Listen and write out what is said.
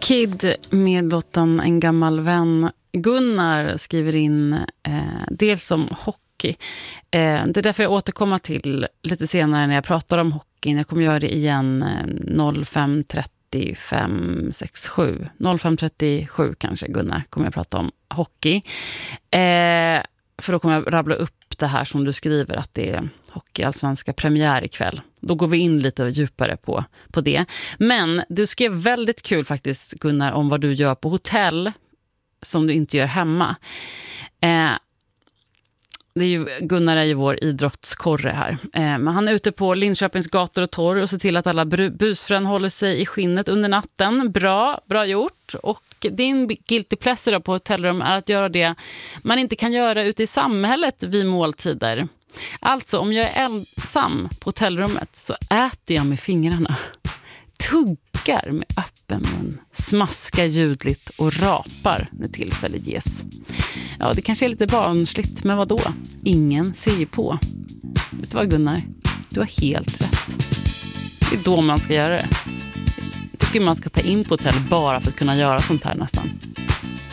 Kid med låten En gammal vän. Gunnar skriver in dels om hockey. Det är därför jag återkommer till lite senare när jag pratar om hockey. Jag kommer göra det igen 05:35:67. 05:37 kanske, Gunnar, kommer jag prata om hockey. För då kommer jag rabbla upp det här som du skriver, att det är hockeyallsvenska premiär ikväll. Då går vi in lite djupare på det. Men du skrev väldigt kul faktiskt, Gunnar, om vad du gör på hotell som du inte gör hemma. Det är ju, Gunnar är ju vår idrottskorre här. Men han är ute på Linköpings gator och torg och ser till att alla busfrön håller sig i skinnet under natten. Bra gjort. Och din guilty pleasure på hotellrum är att göra det man inte kan göra ute i samhället vid måltider. Alltså, om jag är ensam på hotellrummet så äter jag med fingrarna. Tuggar med öppen mun, smaskar ljudligt och rapar när tillfälle ges. Ja, det kanske är lite barnsligt, men vadå? Ingen ser ju på. Vet du vad, Gunnar? Du har helt rätt. Det är då man ska göra det. Jag tycker man ska ta in på hotell bara för att kunna göra sånt här nästan.